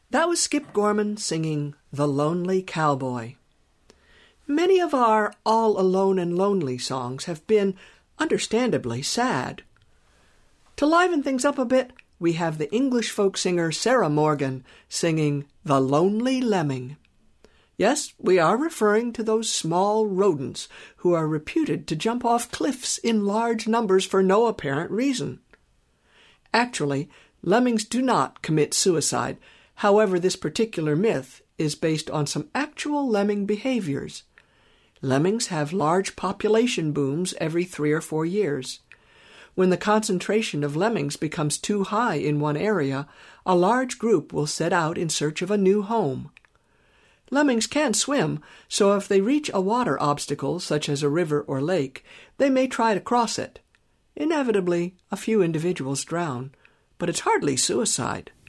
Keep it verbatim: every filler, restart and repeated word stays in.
That was Skip Gorman singing The Lonely Cowboy. Many of our all alone and lonely songs have been, understandably, sad. To liven things up a bit, we have the English folk singer Sarah Morgan singing The Lonely Lemming. Yes, we are referring to those small rodents who are reputed to jump off cliffs in large numbers for no apparent reason. Actually, lemmings do not commit suicide. However, this particular myth is based on some actual lemming behaviors. Lemmings have large population booms every three or four years. When the concentration of lemmings becomes too high in one area, a large group will set out in search of a new home. Lemmings can swim, so if they reach a water obstacle, such as a river or lake, they may try to cross it. Inevitably, a few individuals drown, but it's hardly suicide.